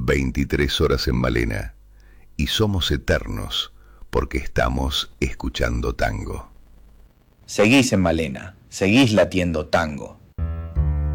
23 horas en Malena. Y somos eternos porque estamos escuchando tango. Seguís en Malena, seguís latiendo tango.